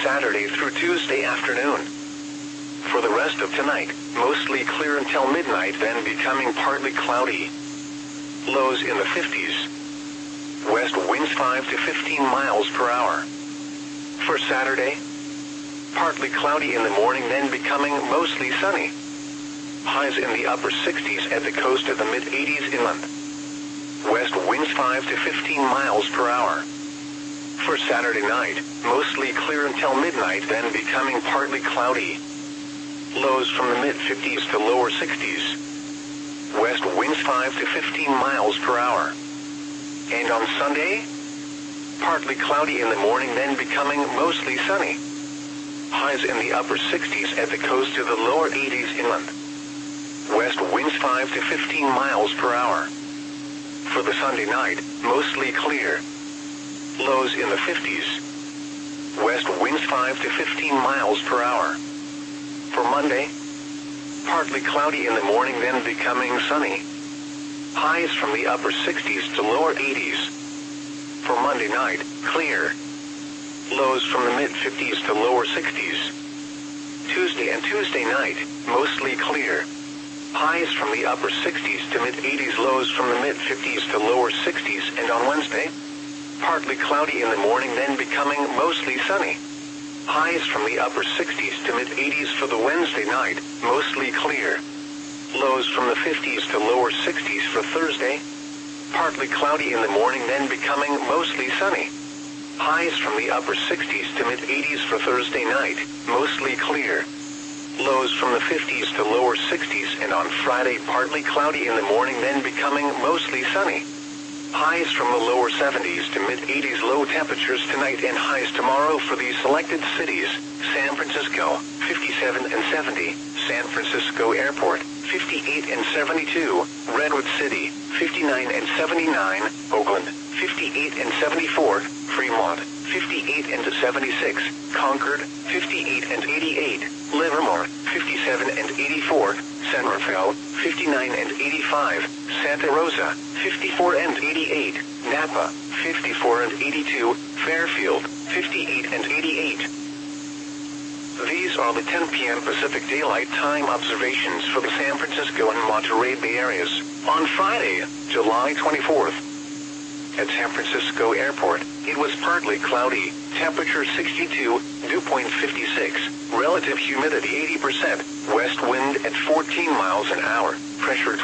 Saturday through Tuesday afternoon. For the rest of tonight, mostly clear until midnight, then becoming partly cloudy. Lows in the 50s. West winds 5 to 15 miles per hour. For Saturday, partly cloudy in the morning, then becoming mostly sunny. Highs in the upper 60s at the coast of the mid-80s inland. West winds 5 to 15 miles per hour. For Saturday night, mostly clear until midnight, then becoming partly cloudy. Lows from the mid-50s to lower 60s. West winds 5 to 15 miles per hour. And on Sunday, partly cloudy in the morning, then becoming mostly sunny. Highs in the upper 60s at the coast to the lower 80s inland. West winds 5 to 15 miles per hour. For the Sunday night, mostly clear. Lows in the 50s. West winds 5 to 15 miles per hour. For Monday, partly cloudy in the morning, then becoming sunny. Highs from the upper 60s to lower 80s. For Monday night, clear. Lows from the mid-50s to lower 60s. Tuesday and Tuesday night, mostly clear. Highs from the upper 60s to mid-80s, lows from the mid-50s to lower 60s, and on Wednesday, partly cloudy in the morning, then becoming mostly sunny. Highs from the upper 60s to mid-80s for the Wednesday night, mostly clear. Lows from the 50s to lower 60s for Thursday. Partly cloudy in the morning, then becoming mostly sunny. Highs from the upper 60s to mid-80s for Thursday night, mostly clear. Lows from the 50s to lower 60s, and on Friday, partly cloudy in the morning, then becoming mostly sunny. Highs from the lower 70s to mid-80s, low temperatures tonight and highs tomorrow for these selected cities: San Francisco, 57 and 70, San Francisco Airport, 58 and 72, Redwood City, 59 and 79, Oakland, 58 and 74, Fremont, 58 and 76, Concord, 58 and 88, Livermore, 57 and 84, San Rafael, 59 and 85, Santa Rosa, 54 and 88, Napa, 54 and 82, Fairfield, 58 and 88. These are the 10 p.m. Pacific Daylight Time observations for the San Francisco and Monterey Bay areas on Friday, July 24th. At San Francisco Airport, it was partly cloudy, temperature 62, dew point 56, relative humidity 80%, west wind at 14 miles an hour, pressure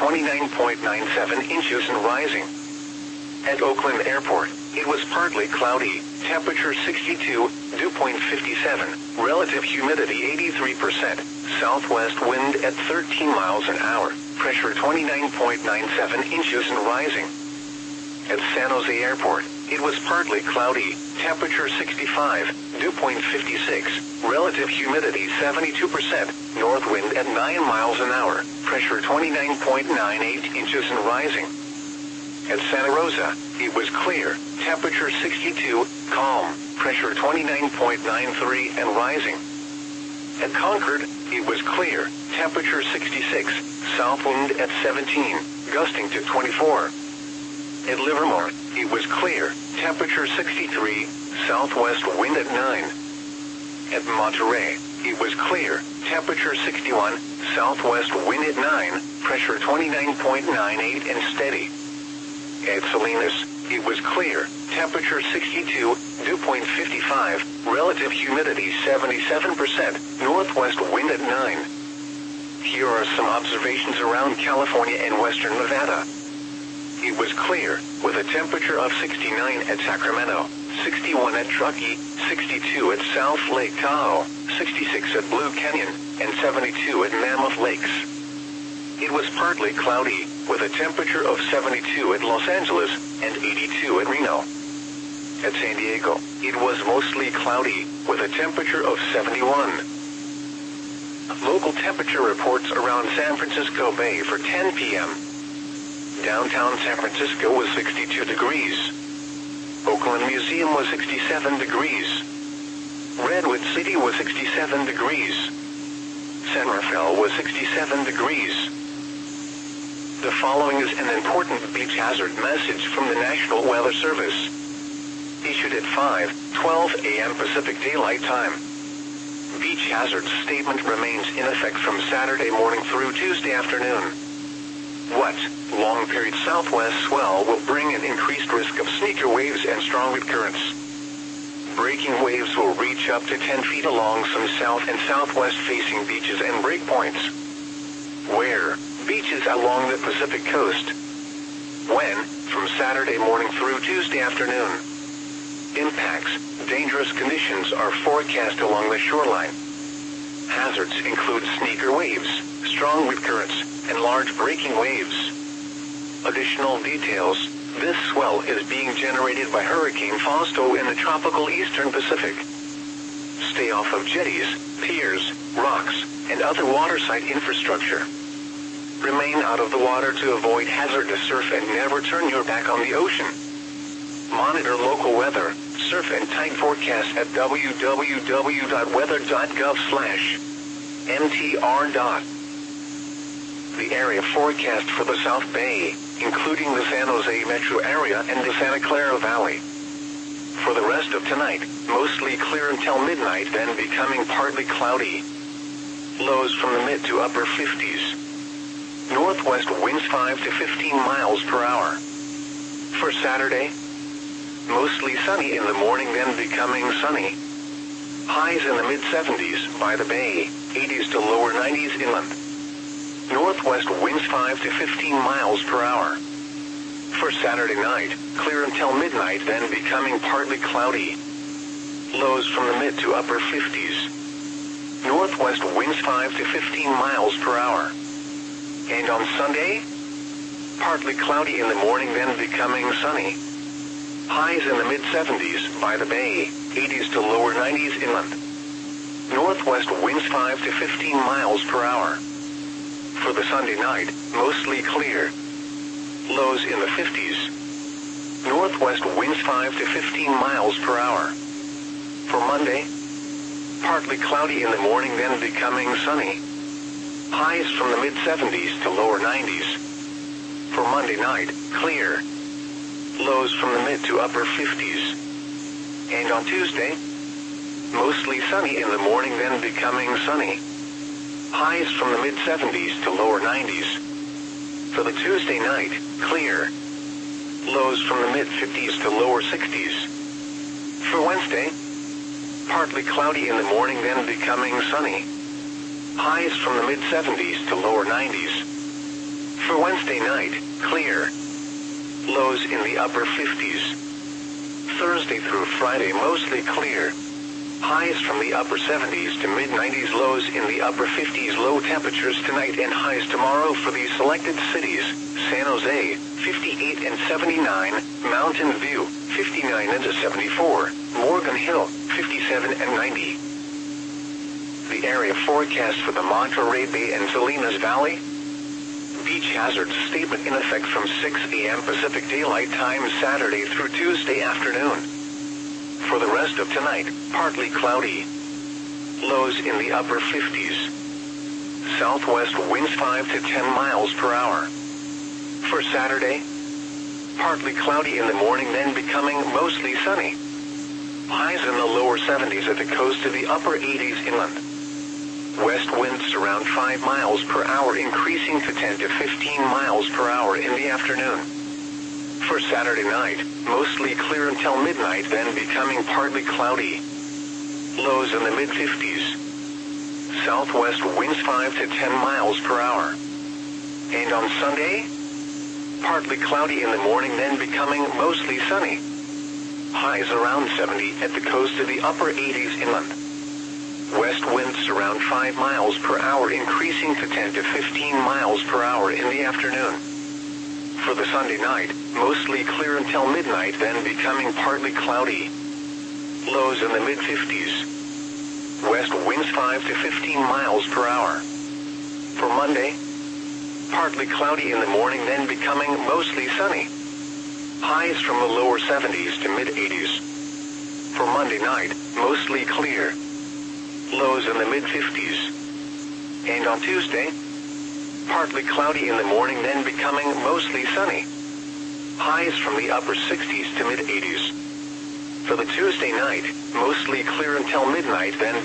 29.97 inches and rising. At Oakland Airport, it was partly cloudy, temperature 62, dew point 57, relative humidity 83%, southwest wind at 13 miles an hour, pressure 29.97 inches and rising. At San Jose Airport, it was partly cloudy, temperature 65, dew point 56, relative humidity 72%, north wind at 9 miles an hour, pressure 29.98 inches and rising. At Santa Rosa, it was clear, temperature 62, calm, pressure 29.93 and rising. At Concord, it was clear, temperature 66, south wind at 17, gusting to 24. At Livermore, it was clear, temperature 63, southwest wind at 9. At Monterey, it was clear, temperature 61, southwest wind at 9, pressure 29.98 and steady. At Salinas, it was clear, temperature 62, dew point 55, relative humidity 77%, northwest wind at 9. Here are some observations around California and western Nevada. It was clear, with a temperature of 69 at Sacramento, 61 at Truckee, 62 at South Lake Tahoe, 66 at Blue Canyon, and 72 at Mammoth Lakes. It was partly cloudy, with a temperature of 72 at Los Angeles and 82 at Reno. At San Diego, it was mostly cloudy, with a temperature of 71. Local temperature reports around San Francisco Bay for 10 p.m. Downtown San Francisco was 62 degrees. Oakland Museum was 67 degrees. Redwood City was 67 degrees. San Rafael was 67 degrees. The following is an important beach hazard message from the National Weather Service. Issued at 5:12 a.m. Pacific Daylight Time. beach hazard statement remains in effect from Saturday morning through Tuesday afternoon. What? Long period southwest swell will bring an increased risk of sneaker waves and strong wind currents. Breaking waves will reach up to 10 feet along some south and southwest facing beaches and breakpoints. Where? Beaches along the Pacific coast. When? From Saturday morning through Tuesday afternoon. Impacts. Dangerous conditions are forecast along the shoreline. Hazards include sneaker waves, strong wind currents, and large breaking waves. Additional details. This swell is being generated by Hurricane Fausto in the tropical eastern Pacific. Stay off of jetties, piers, rocks, and other waterside infrastructure. Remain out of the water to avoid hazardous surf and never turn your back on the ocean. Monitor local weather, surf and tide forecasts at www.weather.gov/mtr. The area forecast for the South Bay, including the San Jose metro area and the Santa Clara Valley. For the rest of tonight, mostly clear until midnight, then becoming partly cloudy. Lows from the mid to upper 50s. Northwest winds 5 to 15 miles per hour. For Saturday, mostly sunny in the morning, then becoming sunny. Highs in the mid-70s by the bay, 80s to lower 90s inland. Northwest winds 5 to 15 miles per hour. For Saturday night, clear until midnight, then becoming partly cloudy. Lows from the mid to upper 50s. Northwest winds 5 to 15 miles per hour. And on Sunday, partly cloudy in the morning, then becoming sunny. Highs in the mid-70s by the bay, 80s to lower 90s inland. Northwest winds 5 to 15 miles per hour. For the Sunday night, mostly clear. Lows in the 50s. Northwest winds 5 to 15 miles per hour. For Monday, partly cloudy in the morning, then becoming sunny. Highs from the mid-70s to lower 90s. For Monday night, clear. Lows from the mid to upper 50s. And on Tuesday, mostly sunny in the morning, then becoming sunny. Highs from the mid-70s to lower 90s. For the Tuesday night, clear. Lows from the mid-50s to lower 60s. For Wednesday, partly cloudy in the morning, then becoming sunny. Highs from the mid-70s to lower 90s. For Wednesday night, clear. Lows in the upper 50s. Thursday through Friday, mostly clear. Highs from the upper 70s to mid-90s, lows in the upper 50s. Low temperatures tonight and highs tomorrow for these selected cities: San Jose, 58 and 79, Mountain View, 59 and 74, Morgan Hill, 57 and 90. The area forecast for the Monterey Bay and Salinas Valley. Beach hazard statement in effect from 6 a.m. Pacific Daylight Time Saturday through Tuesday afternoon. For the rest of tonight, partly cloudy. Lows in the upper 50s. Southwest winds 5 to 10 miles per hour. For Saturday, partly cloudy in the morning, then becoming mostly sunny. Highs in the lower 70s at the coast to the upper 80s inland. West winds around 5 miles per hour, increasing to 10 to 15 miles per hour in the afternoon. For Saturday night, mostly clear until midnight, then becoming partly cloudy. Lows in the mid-50s. Southwest winds 5 to 10 miles per hour. And on Sunday, partly cloudy in the morning, then becoming mostly sunny. Highs around 70 at the coast to the upper 80s inland. West winds around 5 miles per hour, increasing to 10 to 15 miles per hour in the afternoon. For the Sunday night, mostly clear until midnight, then becoming partly cloudy. Lows in the mid-50s. West winds 5 to 15 miles per hour. For Monday, partly cloudy in the morning, then becoming mostly sunny. Highs from the lower 70s to mid-80s. For Monday night, mostly clear. Lows in the mid-50s. And on Tuesday, partly cloudy in the morning, then becoming mostly sunny. Highs from the upper 60s to mid-80s. For the Tuesday night, mostly clear until midnight, then